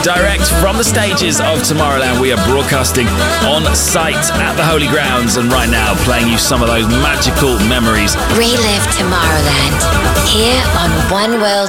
Direct from the stages of Tomorrowland, we are broadcasting on site at the Holy Grounds, and right now playing you some of those magical memories. Relive Tomorrowland here on One World